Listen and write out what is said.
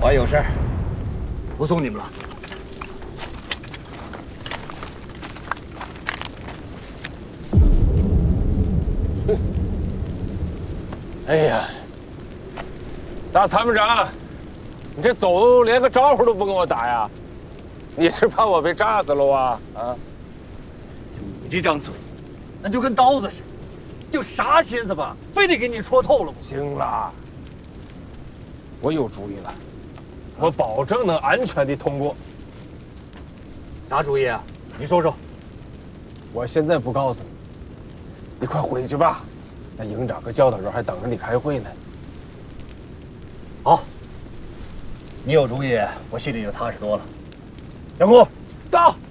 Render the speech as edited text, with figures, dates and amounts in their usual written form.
我还有事儿，不送你们了。 哎呀，大参谋长，你这走连个招呼都不跟我打呀？你是怕我被炸死了啊？啊！ 你这张嘴，那就跟刀子似的，就啥心思吧，非得给你戳透了不行。 行了，我有主意了，我保证能安全地通过。 啥主意啊？你说说。 我现在不告诉你，你快回去吧。那营长和教导员还等着你开会呢。 好，你有主意，我心里就踏实多了。杨工，到。